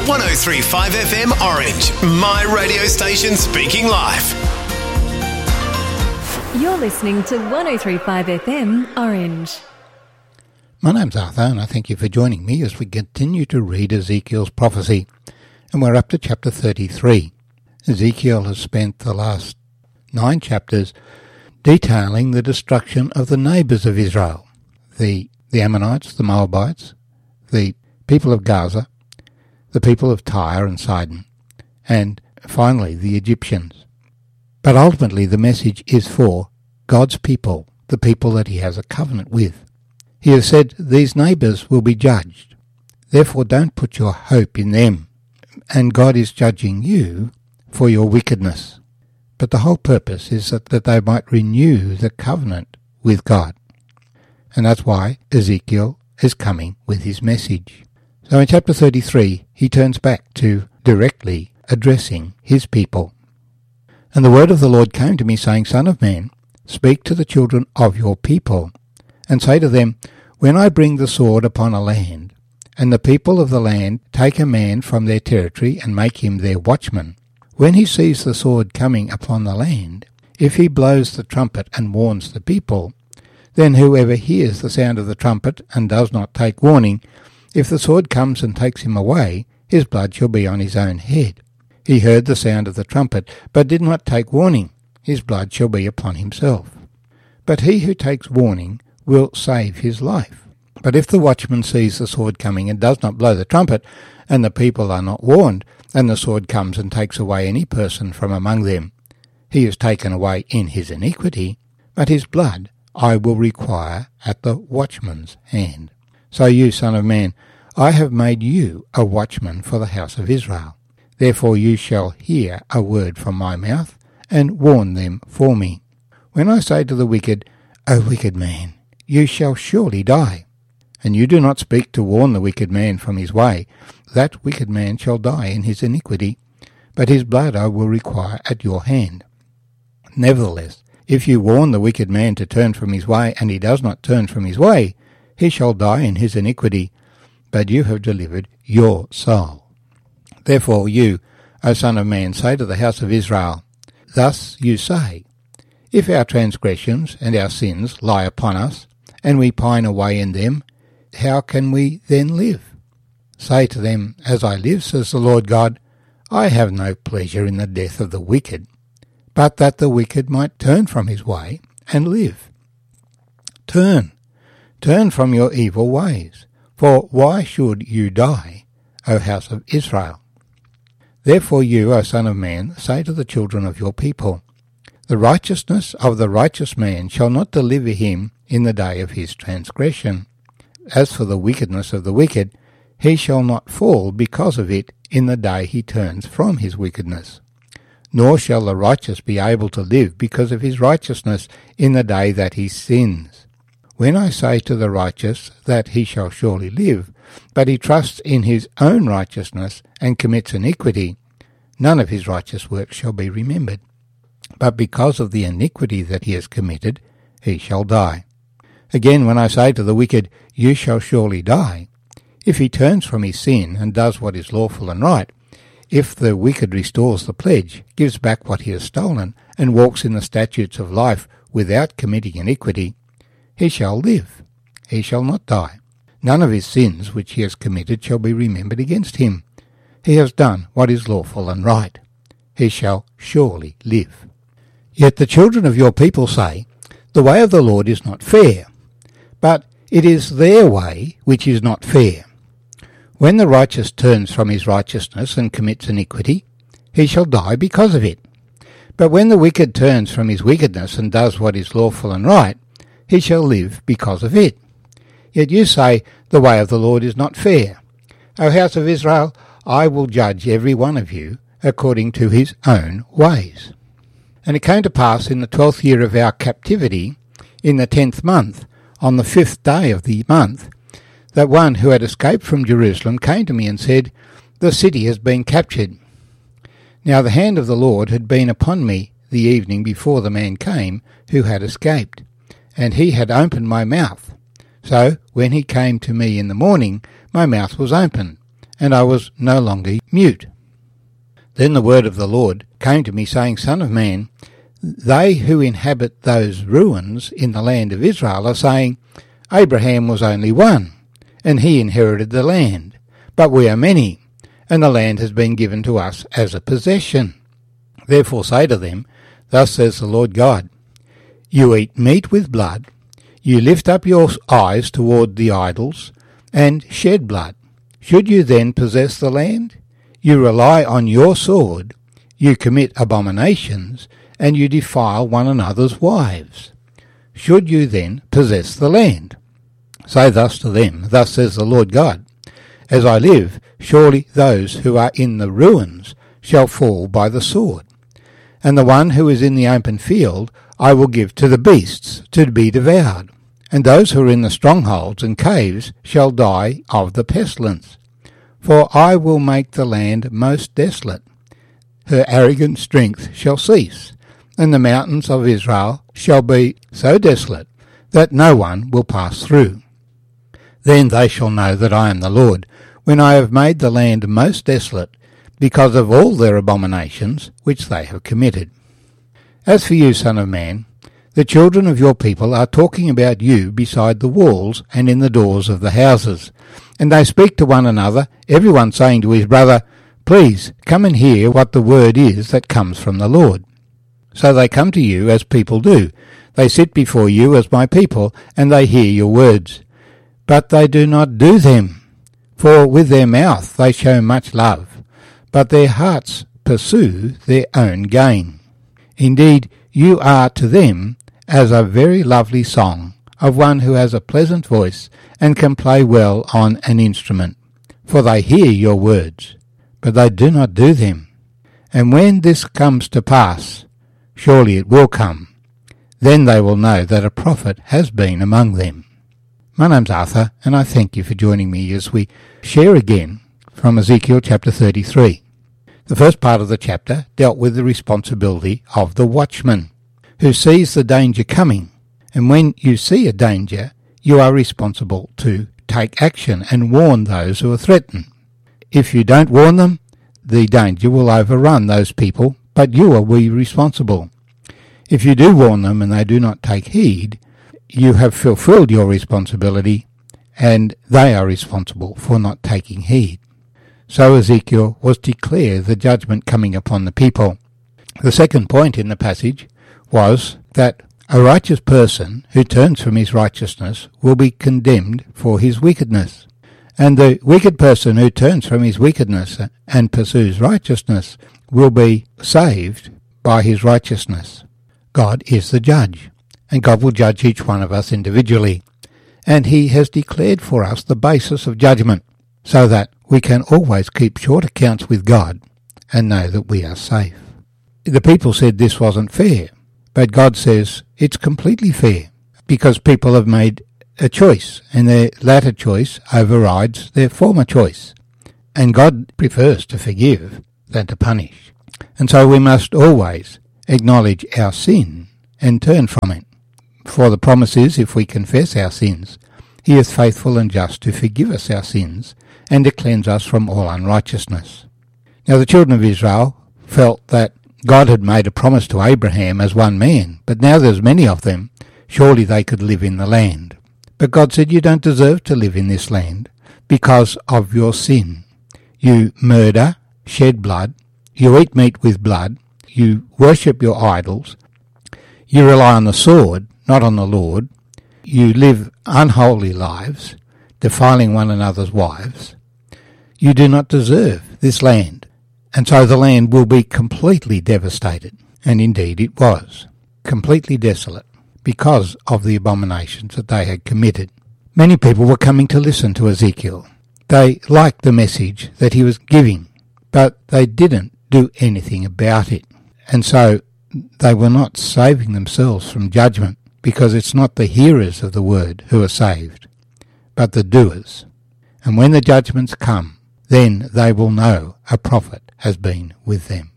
103.5 FM Orange, my radio station speaking life. You're listening to 103.5 FM Orange. My name's Arthur, and I thank you for joining me as we continue to read Ezekiel's prophecy. And we're up to chapter 33. Ezekiel has spent the last 9 chapters detailing the destruction of the neighbours of Israel, the Ammonites, the Moabites, the people of Gaza, the people of Tyre and Sidon, and finally the Egyptians. But ultimately the message is for God's people, the people that he has a covenant with. He has said these neighbours will be judged. Therefore don't put your hope in them. And God is judging you for your wickedness. But the whole purpose is that they might renew the covenant with God. And that's why Ezekiel is coming with his message. So in chapter 33, he turns back to directly addressing his people. And the word of the Lord came to me, saying, Son of man, speak to the children of your people, and say to them, When I bring the sword upon a land, and the people of the land take a man from their territory and make him their watchman, when he sees the sword coming upon the land, if he blows the trumpet and warns the people, then whoever hears the sound of the trumpet and does not take warning, if the sword comes and takes him away, his blood shall be on his own head. He heard the sound of the trumpet, but did not take warning, his blood shall be upon himself. But he who takes warning will save his life. But if the watchman sees the sword coming and does not blow the trumpet, and the people are not warned, and the sword comes and takes away any person from among them, he is taken away in his iniquity, but his blood I will require at the watchman's hand. So you, son of man, I have made you a watchman for the house of Israel. Therefore you shall hear a word from my mouth, and warn them for me. When I say to the wicked, O wicked man, you shall surely die, and you do not speak to warn the wicked man from his way, that wicked man shall die in his iniquity, but his blood I will require at your hand. Nevertheless, if you warn the wicked man to turn from his way, and he does not turn from his way, he shall die in his iniquity, but you have delivered your soul. Therefore you, O son of man, say to the house of Israel, Thus you say, If our transgressions and our sins lie upon us, and we pine away in them, how can we then live? Say to them, As I live, says the Lord God, I have no pleasure in the death of the wicked, but that the wicked might turn from his way and live. Turn from your evil ways, for why should you die, O house of Israel? Therefore you, O son of man, say to the children of your people, The righteousness of the righteous man shall not deliver him in the day of his transgression. As for the wickedness of the wicked, he shall not fall because of it in the day he turns from his wickedness. Nor shall the righteous be able to live because of his righteousness in the day that he sins. When I say to the righteous that he shall surely live, but he trusts in his own righteousness and commits iniquity, none of his righteous works shall be remembered. But because of the iniquity that he has committed, he shall die. Again, when I say to the wicked, You shall surely die, if he turns from his sin and does what is lawful and right, if the wicked restores the pledge, gives back what he has stolen, and walks in the statutes of life without committing iniquity, he shall live, he shall not die. None of his sins which he has committed shall be remembered against him. He has done what is lawful and right. He shall surely live. Yet the children of your people say, The way of the Lord is not fair, but it is their way which is not fair. When the righteous turns from his righteousness and commits iniquity, he shall die because of it. But when the wicked turns from his wickedness and does what is lawful and right, he shall live because of it. Yet you say, The way of the Lord is not fair. O house of Israel, I will judge every one of you according to his own ways. And it came to pass in the 12th year of our captivity, in the 10th month, on the 5th day of the month, that one who had escaped from Jerusalem came to me and said, The city has been captured. Now the hand of the Lord had been upon me the evening before the man came who had escaped, and he had opened my mouth. So when he came to me in the morning, my mouth was open, and I was no longer mute. Then the word of the Lord came to me, saying, Son of man, they who inhabit those ruins in the land of Israel are saying, Abraham was only one, and he inherited the land. But we are many, and the land has been given to us as a possession. Therefore say to them, Thus says the Lord God, You eat meat with blood, you lift up your eyes toward the idols, and shed blood. Should you then possess the land? You rely on your sword, you commit abominations, and you defile one another's wives. Should you then possess the land? Say thus to them, Thus says the Lord God, As I live, surely those who are in the ruins shall fall by the sword, and the one who is in the open field I will give to the beasts to be devoured, and those who are in the strongholds and caves shall die of the pestilence. For I will make the land most desolate. Her arrogant strength shall cease, and the mountains of Israel shall be so desolate that no one will pass through. Then they shall know that I am the Lord, when I have made the land most desolate, because of all their abominations which they have committed. As for you, Son of man, the children of your people are talking about you beside the walls and in the doors of the houses, and they speak to one another, everyone saying to his brother, Please come and hear what the word is that comes from the Lord. So they come to you as people do. They sit before you as my people, and they hear your words. But they do not do them, for with their mouth they show much love, but their hearts pursue their own gain. Indeed, you are to them as a very lovely song of one who has a pleasant voice and can play well on an instrument. For they hear your words, but they do not do them. And when this comes to pass, surely it will come, then they will know that a prophet has been among them. My name's Arthur, and I thank you for joining me as we share again from Ezekiel chapter 33. The first part of the chapter dealt with the responsibility of the watchman, who sees the danger coming, and when you see a danger, you are responsible to take action and warn those who are threatened. If you don't warn them, the danger will overrun those people, but you will be responsible. If you do warn them and they do not take heed, you have fulfilled your responsibility, and they are responsible for not taking heed. So Ezekiel was to declare the judgment coming upon the people. The second point in the passage was that a righteous person who turns from his righteousness will be condemned for his wickedness, and the wicked person who turns from his wickedness and pursues righteousness will be saved by his righteousness. God is the judge, and God will judge each one of us individually, and he has declared for us the basis of judgment, so that we can always keep short accounts with God and know that we are safe. The people said this wasn't fair, but God says it's completely fair, because people have made a choice, and their latter choice overrides their former choice. And God prefers to forgive than to punish. And so we must always acknowledge our sin and turn from it. For the promise is, if we confess our sins, he is faithful and just to forgive us our sins and to cleanse us from all unrighteousness. Now the children of Israel felt that God had made a promise to Abraham as one man, but now there's many of them. Surely they could live in the land. But God said, you don't deserve to live in this land because of your sin. You murder, shed blood, you eat meat with blood, you worship your idols, you rely on the sword, not on the Lord, you live unholy lives, defiling one another's wives. You do not deserve this land, and so the land will be completely devastated. And indeed it was, completely desolate, because of the abominations that they had committed. Many people were coming to listen to Ezekiel. They liked the message that he was giving, but they didn't do anything about it. And so they were not saving themselves from judgment, because it's not the hearers of the word who are saved, but the doers. And when the judgments come, then they will know a prophet has been with them.